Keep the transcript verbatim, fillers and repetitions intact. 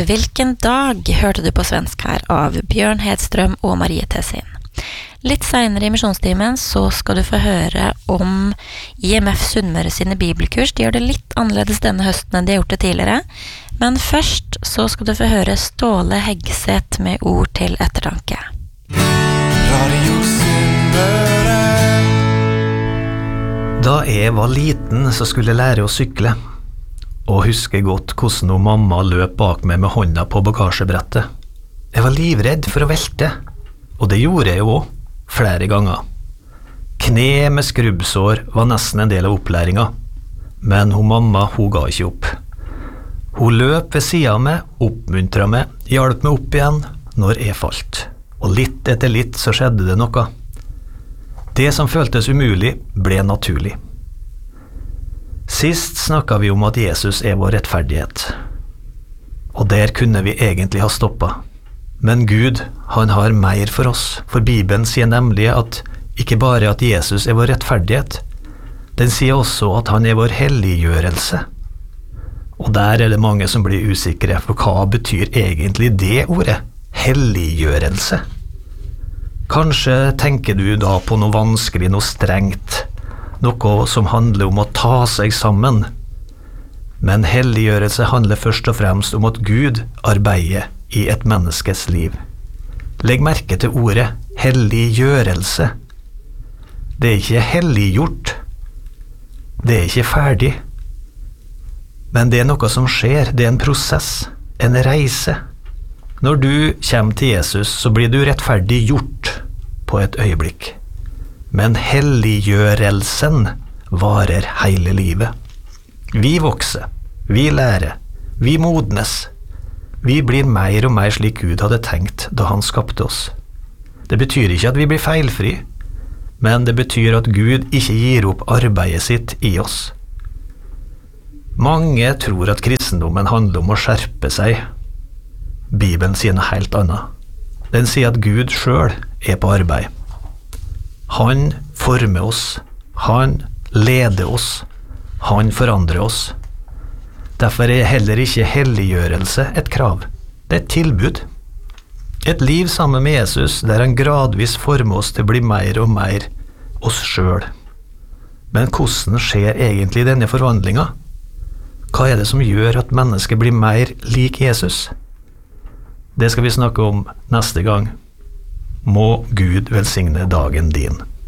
Hvilken dag hørte du på svensk her av Bjørn Hedstrøm og Marie Tessin. Litt senere i misjonstimen så skal du få høre om I M F Sunnmøre sine bibelkurs. De gjør det litt annerledes denne høsten enn de har gjort det tidligere. Men først så skal du få høre Ståle Heggseth med ord til ettertanke. Radio Sunnmøre. Da jeg var liten så skulle jeg lære å sykle. Og husker godt hvordan hun mamma løp bak meg med hånda på bagasjebrettet. Jeg var livredd for å velte, og det gjorde jeg jo også, flere ganger. Kne med skrubbsår var nesten en del av opplæringen, men hun mamma hun ga ikke opp. Hun løp ved siden av meg, oppmuntret meg, hjalp meg opp igjen når jeg falt. Og litt etter litt så skjedde det noe. Det som føltes umulig ble naturlig. Sist snakket vi om at Jesus er vår rettferdighet. Og der kunne vi egentlig ha stoppet. Men Gud, han har mer for oss, for Bibelen sier nemlig at ikke bare at Jesus er vår rettferdighet, den sier også at han er vår helliggjørelse. Og der er det mange som blir usikre, for hva betyr egentlig det ordet? Helliggjørelse. Kanskje tenker du da på noe vanskelig, noe strengt, noe som handler om å ta seg sammen. Men helliggjørelse handler først og fremst om at Gud arbeider i et menneskes liv. Legg merke til ordet helliggjørelse. Det er ikke helliggjort. Det er ikke ferdig. Men det er noe som skjer, det er en prosess, en reise. Når du kommer til Jesus, så blir du rettferdig gjort på et øyeblikk. Men helliggjørelsen varer hele livet. Vi vokser, vi lærer, vi modnes. Vi blir mer og mer slik Gud hadde tenkt da han skapte oss. Det betyr ikke at vi blir feilfri, men det betyr at Gud ikke gir opp arbeidet sitt i oss. Mange tror at kristendommen handler om å skjerpe seg. Bibelen sier noe helt annet. Den sier at Gud selv er på arbeid. Han former oss, han leder oss, han forandrer oss. Derfor er heller ikke helliggjørelse et krav, det er et tilbud. Et liv sammen med Jesus der han gradvis former oss til å bli mer og mer oss selv. Men hvordan skjer egentlig denne forvandlingen? Hva er det som gjør at mennesket blir mer lik Jesus? Det skal vi snakke om neste gang. Må Gud velsigne dagen din.